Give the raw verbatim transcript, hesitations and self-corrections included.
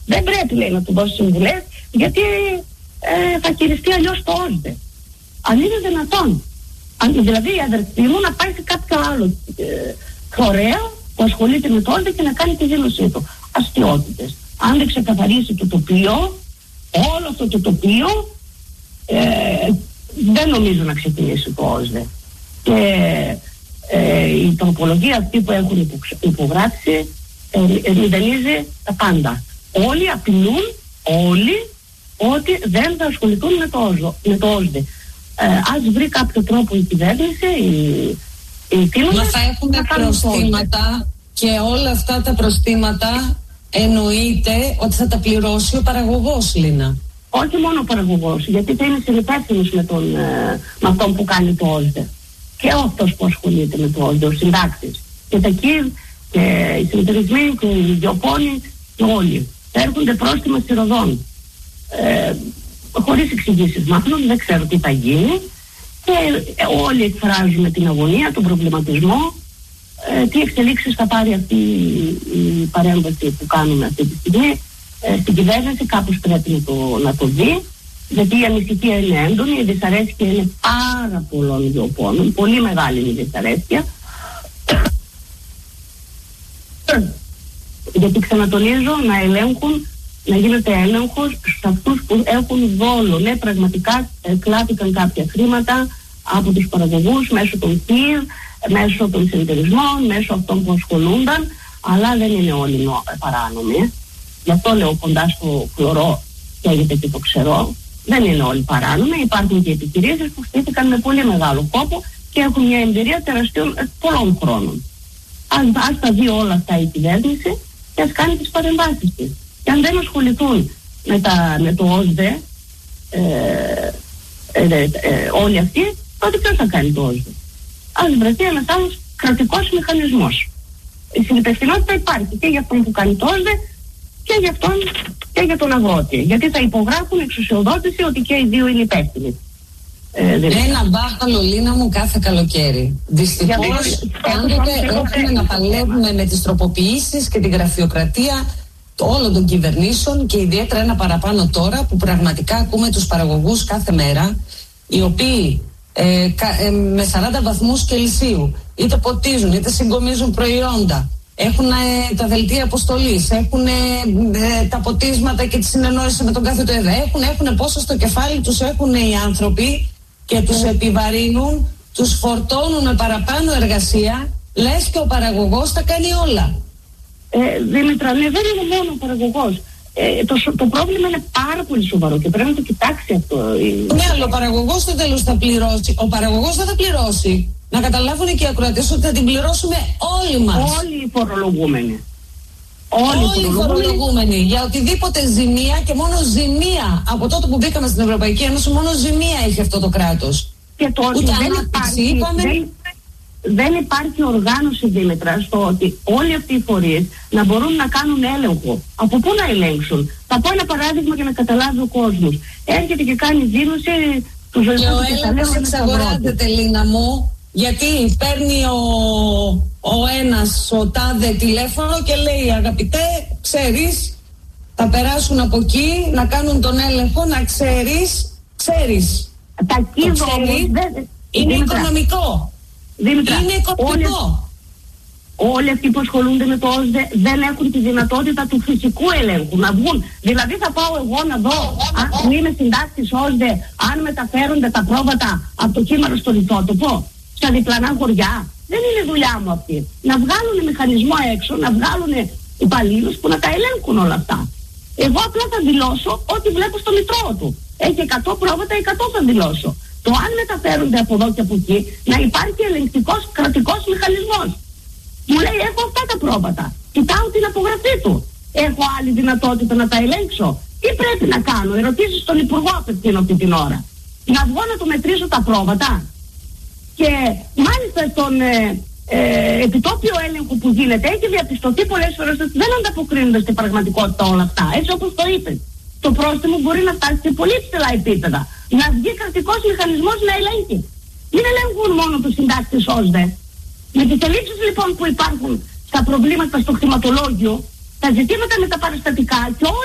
Δεν πρέπει, λέει, να του δώσει συμβουλές, γιατί ε, θα χειριστεί αλλιώς το ΟΣΔΕ. Αν είναι δυνατόν. Αν, δηλαδή η αδερφή μου να πάει σε κάποιο άλλο ε, φορέα που ασχολείται με το ΟΣΔΕ και να κάνει τη δήλωσή του. Αστιότητες. Αν δεν ξεκαθαρίσει το τοπίο, όλο αυτό το τοπίο, ε, δεν νομίζω να ξεκινήσει το ΟΣΔΕ. Και ε, η τροπολογία αυτή που έχουν υπογράψει ε, μηδενίζει τα πάντα. Όλοι απειλούν, όλοι, ότι δεν θα ασχοληθούν με το, με το ΟΣΔΕ. Ε, ας βρει κάποιο τρόπο η κυβέρνηση, η, η τίλωνα, μα θα έχουν προστήματα και όλα αυτά τα προστήματα εννοείται ότι θα τα πληρώσει ο παραγωγός, Λίνα. Όχι μόνο ο παραγωγός, γιατί θα είναι συνυπεύθυνος με, τον, ε, με αυτόν που κάνει το ΟΣΔΕ. Και αυτός που ασχολείται με το ΟΣΔΕ, ο συντάκτης. Και τα ΚΙΒ και οι συνεταιρισμοί και οι γεωπόνοι και όλοι. Έρχονται πρόστιμα σειρωδών. Ε, χωρίς εξηγήσεις μάλλον, δεν ξέρω τι θα γίνει. Και ε, όλοι εκφράζουμε την αγωνία, τον προβληματισμό. Ε, τι εξελίξεις θα πάρει αυτή η, η παρέμβαση που κάνουμε αυτή τη στιγμή. Ε, στην κυβέρνηση κάπως πρέπει να το, να το δει, γιατί η ανησυχία είναι έντονη, η δυσαρέσκεια είναι πάρα πολλών γεωπόνων, πολύ μεγάλη είναι η δυσαρέσκεια. Γιατί ξανατονίζω να ελέγχουν, να γίνεται έλεγχος σε αυτούς που έχουν δόλο. Ναι, πραγματικά κλάπηκαν κάποια χρήματα από τους παραγωγούς μέσω των ΚΙΒ, μέσω των συνεταιρισμών, μέσω αυτών που ασχολούνταν, αλλά δεν είναι όλοι παράνομοι. Γι' αυτό λέω κοντά στο χλωρό καίγεται και το ξερό. Δεν είναι όλοι παράνομοι. Υπάρχουν και επιχειρήσεις που χτίστηκαν με πολύ μεγάλο κόπο και έχουν μια εμπειρία τεραστίων πολλών χρόνων. Ας, ας τα δει όλα αυτά η κυβέρνηση και ας κάνει τις παρεμβάσεις της. Και αν δεν ασχοληθούν με, τα, με το ΟΣΔΕ ε, ε, ε, ε, όλοι αυτοί, τότε ποιος θα κάνει το ΟΣΔΕ? Ας βρεθεί ένας άλλος κρατικός μηχανισμός. Η συνυπευθυνότητα υπάρχει και για αυτόν που κάνει το ΟΣΔΕ και για αυτόν και για τον αγρότη. Γιατί θα υπογράφουν εξουσιοδότηση ότι και οι δύο είναι υπεύθυνοι. Ε, Ένα μπάχαλο, Λίνα μου, κάθε καλοκαίρι. Δυστυχώς πάντοτε έχουμε να παλεύουμε με τις τροποποιήσεις και την γραφειοκρατία όλων των κυβερνήσεων και ιδιαίτερα ένα παραπάνω τώρα που πραγματικά ακούμε τους παραγωγούς κάθε μέρα, οι οποίοι ε, κα, ε, με σαράντα βαθμούς Κελσίου είτε ποτίζουν είτε συγκομίζουν προϊόντα, έχουν ε, τα δελτία αποστολής, έχουν ε, ε, τα ποτίσματα και τη συνεννόηση με τον κάθε το ΕΔΕ, έχουν, έχουν πόσο στο κεφάλι τους έχουν οι άνθρωποι και τους επιβαρύνουν, τους φορτώνουν με παραπάνω εργασία, λες και ο παραγωγός τα κάνει όλα. Ε, Δήμητρα, ναι, δεν είναι μόνο ο παραγωγός. Ε, το, το πρόβλημα είναι πάρα πολύ σοβαρό και πρέπει να το κοιτάξει αυτό. Ναι, αλλά ο παραγωγός στο τέλος θα πληρώσει. Ο παραγωγός δεν θα πληρώσει. Να καταλάβουν και οι ακροατές ότι θα την πληρώσουμε όλοι μας. Όλοι οι φορολογούμενοι. Όλοι, όλοι οι φορολογούμενοι. Για οτιδήποτε ζημία και μόνο ζημία. Από τότε που μπήκαμε στην Ευρωπαϊκή Ένωση, μόνο ζημία έχει αυτό το κράτος. Και το ότι δεν υπάρχει, είπαμε... δεν, δεν υπάρχει οργάνωση, Δήμητρα, στο ότι όλοι αυτοί οι φορείς να μπορούν να κάνουν έλεγχο. Από πού να ελέγξουν? Θα πω ένα παράδειγμα για να καταλάβει ο κόσμος. Έρχεται και κάνει δήλωση του ζωικού και ο έλεγχος εξαγοράζεται, Λίνα μου. Γιατί παίρνει ο, ο ένας ο τάδε τηλέφωνο και λέει, αγαπητέ, ξέρεις, θα περάσουν από εκεί να κάνουν τον έλεγχο, να ξέρεις, ξέρεις. Τα κύβο είναι Δήμητρα, οικονομικό. Δήμητρα, είναι οικονομικό. Όλοι, όλοι αυτοί που ασχολούνται με το ΟΣΔΕ δεν έχουν τη δυνατότητα του φυσικού ελέγχου να βγουν. Δηλαδή θα πάω εγώ να δω, αν είμαι συντάκτης ΟΣΔΕ, αν μεταφέρονται τα πρόβατα από το κύμαρο στο λιθότοπο, στα διπλανά χωριά. Δεν είναι δουλειά μου αυτή. Να βγάλουν μηχανισμό έξω, να βγάλουν υπαλλήλους που να τα ελέγχουν όλα αυτά. Εγώ απλά θα δηλώσω ό,τι βλέπω στο μητρό του. Έχει εκατό πρόβατα, εκατό θα δηλώσω. Το αν μεταφέρονται από εδώ και από εκεί, να υπάρχει ελεγκτικός κρατικός μηχανισμός. Μου λέει, έχω αυτά τα πρόβατα. Κοιτάω την απογραφή του. Έχω άλλη δυνατότητα να τα ελέγξω? Τι πρέπει να κάνω? Ερωτήσεις στον Υπουργό απευθύνω αυτή την ώρα. Να βγω να το μετρήσω τα πρόβατα? Και μάλιστα στον ε, ε, επιτόπιο έλεγχο που γίνεται έχει διαπιστωθεί πολλές φορές ότι δεν ανταποκρίνονται στην πραγματικότητα όλα αυτά, έτσι όπως το είπε. Το πρόστιμο μπορεί να φτάσει σε πολύ ψηλά επίπεδα. Να βγει κρατικός μηχανισμός να ελέγχει. Μην ελέγχουν μόνο τους συντάκτες ΟΣΔΕ. Με τις ελλείψεις λοιπόν που υπάρχουν στα προβλήματα στο κτηματολόγιο, τα ζητήματα με τα παραστατικά και